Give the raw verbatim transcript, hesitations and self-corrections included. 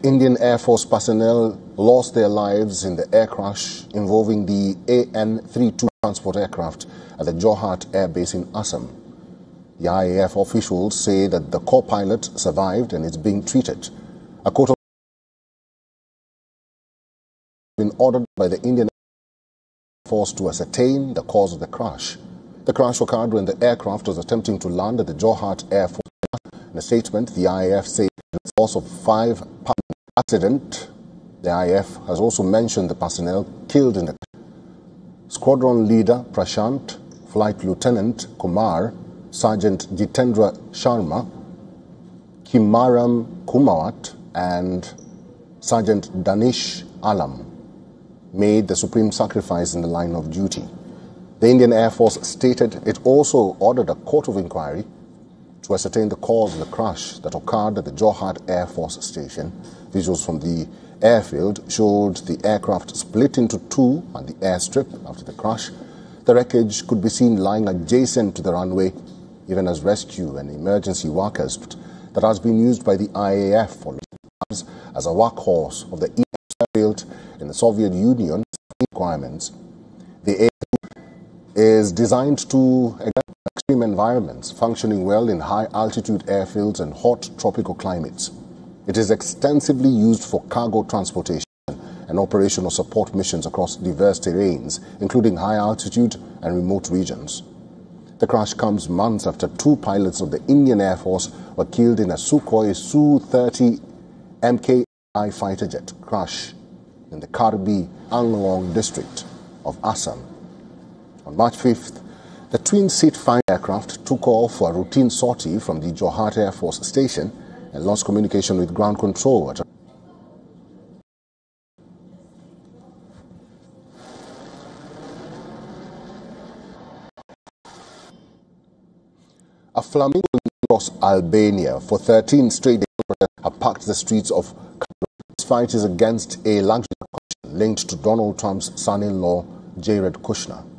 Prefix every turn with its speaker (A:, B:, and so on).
A: Indian Air Force personnel lost their lives in the air crash involving the A N thirty-two transport aircraft at the Jorhat Air Base in Assam. The I A F officials say that the co-pilot survived and is being treated. A court of been ordered by the Indian Air Force to ascertain the cause of the crash. The crash occurred when the aircraft was attempting to land at the Jorhat Air Force. In a statement, the I A F said the cause of five pound accident. The I A F has also mentioned the personnel killed in the squadron leader Prashant, Flight Lieutenant Kumar, Sergeant Jitendra Sharma, Kimaram Kumawat, and Sergeant Danish Alam made the supreme sacrifice in the line of duty. The Indian Air Force stated it also ordered a court of inquiry to ascertain the cause of the crash that occurred at the Jorhat Air Force Station. Visuals from the airfield showed the aircraft split into two on the airstrip after the crash. The wreckage could be seen lying adjacent to the runway, even as rescue and emergency workers that has been used by the I A F for years as a workhorse of the airfield in the Soviet Union requirements. The air is designed to extreme environments, functioning well in high-altitude airfields and hot tropical climates. It is extensively used for cargo transportation and operational support missions across diverse terrains, including high-altitude and remote regions. The crash comes months after two pilots of the Indian Air Force were killed in a Sukhoi S U thirty M K I fighter jet crash in the Karbi Anglong district of Assam. On March fifth, the twin-seat fighter aircraft took off for a routine sortie from the Jorhat Air Force Station and lost communication with ground control at a flamingo across Albania for thirteen straight days have packed the streets of. This fight is against a luxury linked to Donald Trump's son-in-law, Jared Kushner.